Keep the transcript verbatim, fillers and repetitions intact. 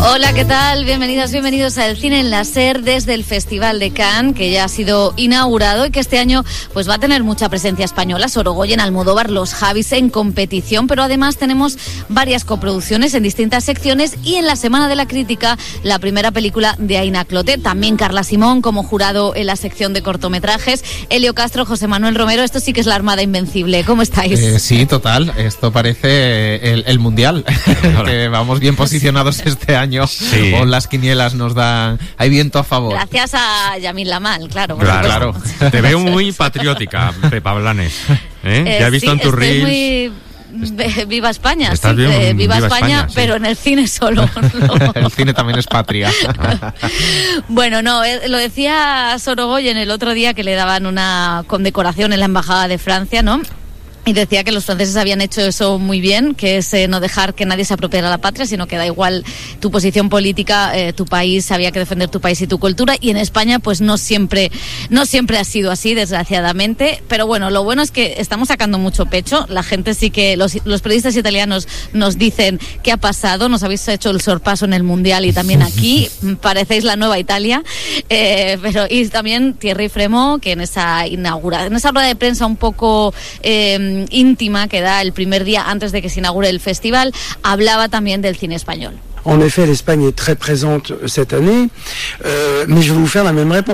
Hola, ¿qué tal? Bienvenidas, bienvenidos al Cine en la SER desde el Festival de Cannes, que ya ha sido inaugurado y que este año pues va a tener mucha presencia española. Sorogoyen, Almodóvar, Los Javis en competición, pero además tenemos varias coproducciones en distintas secciones y en la Semana de la Crítica, la primera película de Aina Clotet. También Carla Simón como jurado en la sección de cortometrajes. Elio Castro, José Manuel Romero, esto sí que es la Armada Invencible. ¿Cómo estáis? Eh, sí, total. Esto parece el, el Mundial, que vamos bien posicionados este año. Sí. O las quinielas nos dan... Hay viento a favor. Gracias a Yamil Lamal, claro. Claro, claro. Te veo muy patriótica, Pepa Blanes. ¿Eh? Eh, ya he visto sí, en tus reels... Muy... Viva España, sí, bien, eh, viva, viva España, España sí. Pero en el cine solo. No. El cine también es patria. Bueno, no, eh, lo decía Sorogoyen el otro día que le daban una condecoración en la Embajada de Francia, ¿no? Y decía que los franceses habían hecho eso muy bien, que es eh, no dejar que nadie se apropiara la patria, sino que da igual tu posición política, eh, tu país, había que defender tu país y tu cultura, y en España pues no siempre, no siempre ha sido así, desgraciadamente, pero bueno, lo bueno es que estamos sacando mucho pecho, la gente sí que, los, los periodistas italianos nos dicen qué ha pasado, nos habéis hecho el sorpaso en el Mundial y también aquí, parecéis la nueva Italia, eh, pero y también Thierry Fremont, que en esa inauguración, en esa rueda de prensa un poco... Eh, íntima que da el primer día antes de que se inaugure el festival, hablaba también del cine español. En effet, l'Espagne est très présente cette année, euh, mais je vais vous faire la même réponse.